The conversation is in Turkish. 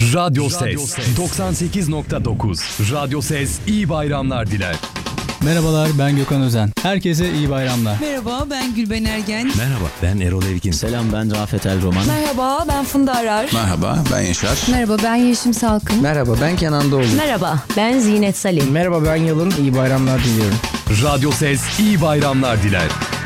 Radyo Ses 98.9. Radyo Ses iyi bayramlar diler. Merhabalar, ben Gökhan Özen. Herkese iyi bayramlar. Merhaba, ben Gülben Ergen. Merhaba, ben Erol Evgin. Selam, ben Rafet El Roman. Merhaba, ben Funda Arar. Merhaba, ben Yaşar. Merhaba, ben Yeşim Salkım. Merhaba, ben Kenan Doğulu. Merhaba, ben Zinet Salim. Merhaba, ben Yalın. İyi bayramlar diliyorum. Radyo Ses iyi bayramlar diler.